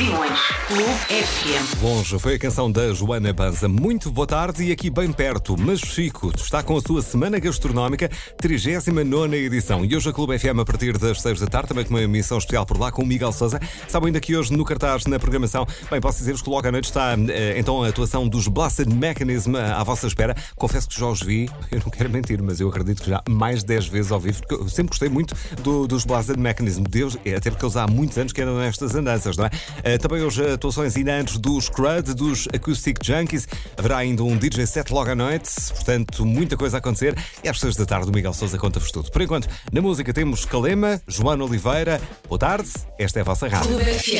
Simões, Clube FM. Longe foi a canção da Joana Banza. Muito boa tarde e aqui bem perto, mas Chico está com a sua Semana Gastronómica, 39ª edição. E hoje a Clube FM a partir das 6 da tarde, também com uma emissão especial por lá com o Miguel Sousa. Sabe ainda que hoje no cartaz, na programação, bem, posso dizer-vos que logo à noite está então a atuação dos Blasted Mechanism à vossa espera. Confesso que já os vi, eu não quero mentir, mas eu acredito que já mais de 10 vezes ao vivo, porque eu sempre gostei muito dos Blasted Mechanism, Deus, até porque eles há muitos anos que andam nestas andanças, não é? Também hoje atuações inantes dos Crud, dos Acoustic Junkies. Haverá ainda um DJ set logo à noite, portanto, muita coisa a acontecer. E às 6 da tarde o Miguel Sousa conta-vos tudo. Por enquanto, na música temos Calema, Joana Oliveira. Boa tarde, esta é a vossa rádio. Clube FM.